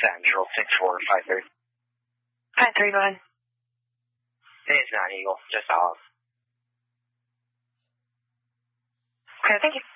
Central 6453. 53, go ahead. Hey, it's not Eagle. Just off. Okay, thank you.